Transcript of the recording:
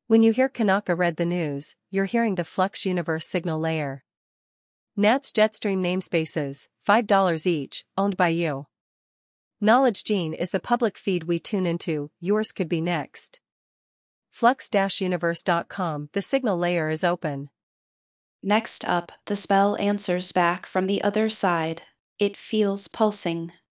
When you hear Kanaka read the news, you're hearing the Flux Universe signal layer. NAT's Jetstream namespaces, $5 each, owned by you. Knowledge Gene is the public feed we tune into, yours could be next. Flux-universe.com, the signal layer is open. Next up, the spell answers back from the other side. It feels pulsing,